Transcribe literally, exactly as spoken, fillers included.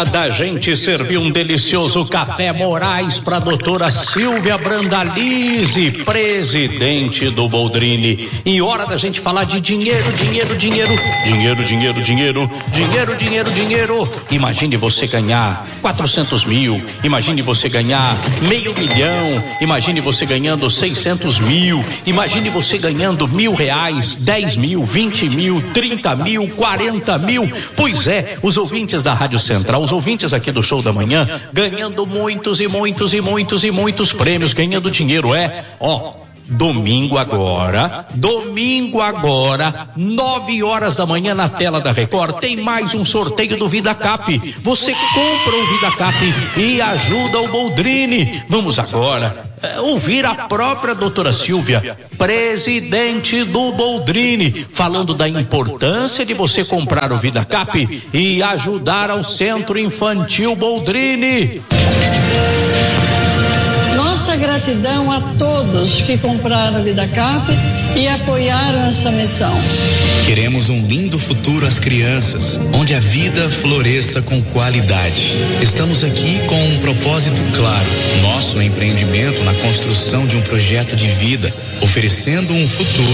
hora da gente servir um delicioso café Moraes para a doutora Silvia Brandalize, presidente do Boldrini. E hora da gente falar de dinheiro, dinheiro, dinheiro, dinheiro, dinheiro, dinheiro, dinheiro, dinheiro, dinheiro. Imagine você ganhar quatrocentos mil, imagine você ganhar meio milhão, imagine você ganhando seiscentos mil, imagine você ganhando mil reais, dez mil, vinte mil, trinta mil, quarenta mil. Pois é, os ouvintes da Rádio Central, os ouvintes aqui do Show da Manhã, ganhando muitos e muitos e muitos e muitos prêmios, ganhando dinheiro, é, ó. Domingo agora, domingo agora, nove horas da manhã na tela da Record, tem mais um sorteio do VidaCap. Você compra o VidaCap e ajuda o Boldrini. Vamos agora é, ouvir a própria doutora Silvia, presidente do Boldrini, falando da importância de você comprar o VidaCap e ajudar ao Centro Infantil Boldrini. Nossa gratidão a todos que compraram o VidaCap e apoiaram essa missão. Queremos um lindo futuro às crianças, onde a vida floresça com qualidade. Estamos aqui com um propósito claro, nosso empreendimento na construção de um projeto de vida, oferecendo um futuro